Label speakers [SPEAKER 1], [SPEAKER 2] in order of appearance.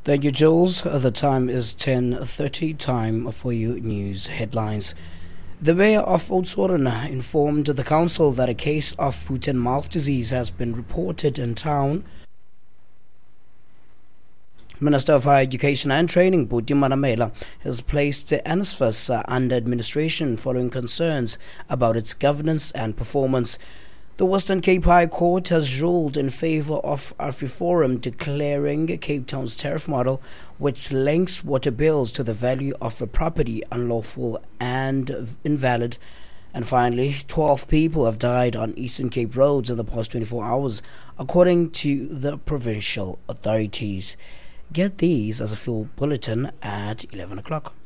[SPEAKER 1] Thank you, Jules. The time is 10:30. Time for your news headlines. The mayor of Oudtshoorn informed the council that a case of foot and mouth disease has been reported in town. Minister of Higher Education and Training, Buti Manamela, has placed NSFAS under administration following concerns about its governance and performance. The Western Cape High Court has ruled in favor of AfriForum, declaring Cape Town's tariff model, which links water bills to the value of a property, unlawful and invalid. And finally, 12 people have died on Eastern Cape roads in the past 24 hours, according to the provincial authorities. Get these as a full bulletin at 11 o'clock.